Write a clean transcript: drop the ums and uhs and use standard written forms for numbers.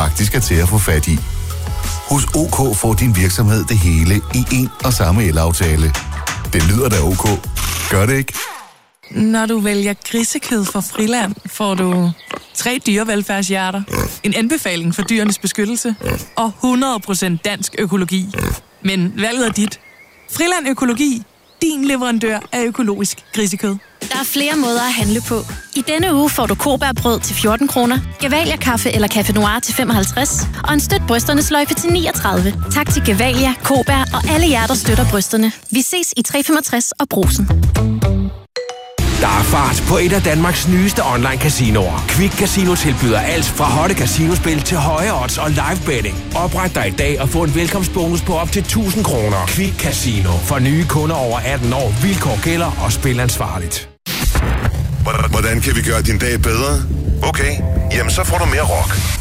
faktisk er til at få fat i. Hos OK får din virksomhed det hele i én og samme elaftale. Det lyder da OK. Gør det ikke? Når du vælger grisekød fra Friland, får du 3 dyrevelfærdshjerter, en anbefaling for dyrenes beskyttelse og 100% dansk økologi. Men valget er dit. Friland Økologi. Din leverandør af økologisk grisekød. Der er flere måder at handle på. I denne uge får du Kobærbrød til 14 kroner, Gevalia kaffe eller Café Noir til 55 og en støt brysternes sløjfe til 39. Tak til Gevalia, Kobær og alle jer, der støtter brysterne. Vi ses i 365 og Brugsen. Der er fart på et af Danmarks nyeste online casinoer. Quick Casino tilbyder alt fra hotte casinospil til høje odds og live betting. Opret dig i dag og få en velkomstbonus på op til 1000 kroner. Quick Casino. For nye kunder over 18 år. Vilkår gælder og spil ansvarligt. Hvordan kan vi gøre din dag bedre? Okay, jamen så får du mere rock.